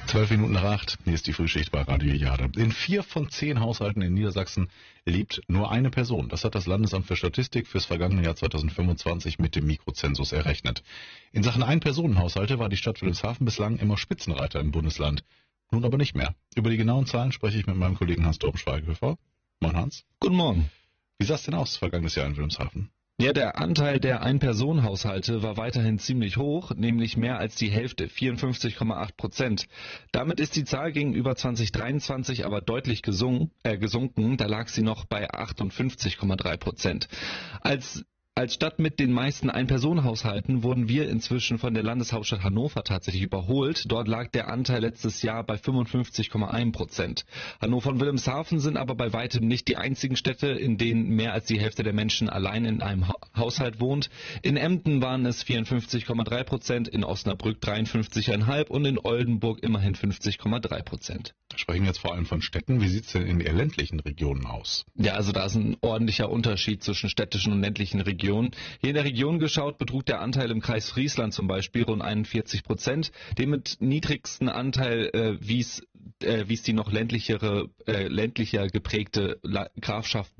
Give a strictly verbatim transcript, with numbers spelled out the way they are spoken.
Zwölf Minuten nach acht, hier ist die Frühschicht bei Radio Jade. In vier von zehn Haushalten in Niedersachsen lebt nur eine Person. Das hat das Landesamt für Statistik fürs vergangene Jahr zweitausendfünfundzwanzig mit dem Mikrozensus errechnet. In Sachen Ein-Personen-Haushalte war die Stadt Wilhelmshaven bislang immer Spitzenreiter im Bundesland. Nun aber nicht mehr. Über die genauen Zahlen spreche ich mit meinem Kollegen Hans-Torben Schweighöfer. Moin Hans. Guten Morgen. Wie sah es denn aus vergangenes Jahr in Wilhelmshaven? Ja, der Anteil der Ein-Personen-Haushalte war weiterhin ziemlich hoch, nämlich mehr als die Hälfte, vierundfünfzig Komma acht Prozent. Damit ist die Zahl gegenüber zweitausenddreiundzwanzig aber deutlich gesungen, äh, gesunken, da lag sie noch bei achtundfünfzig Komma drei Prozent. Als Als Stadt mit den meisten Ein-Personen-Haushalten wurden wir inzwischen von der Landeshauptstadt Hannover tatsächlich überholt. Dort lag der Anteil letztes Jahr bei fünfundfünfzig Komma eins Prozent. Hannover und Wilhelmshaven sind aber bei weitem nicht die einzigen Städte, in denen mehr als die Hälfte der Menschen allein in einem ha Haushalt wohnt. In Emden waren es vierundfünfzig Komma drei Prozent, in Osnabrück dreiundfünfzig Komma fünf und in Oldenburg immerhin fünfzig Komma drei Prozent. Sprechen wir jetzt vor allem von Städten. Wie sieht es denn in eher ländlichen Regionen aus? Ja, also da ist ein ordentlicher Unterschied zwischen städtischen und ländlichen Regionen. Hier in der Region geschaut betrug der Anteil im Kreis Friesland zum Beispiel rund einundvierzig Prozent. Den mit niedrigsten Anteil äh, wies, äh, wies die noch ländlichere, äh, ländlicher geprägte La Grafschaft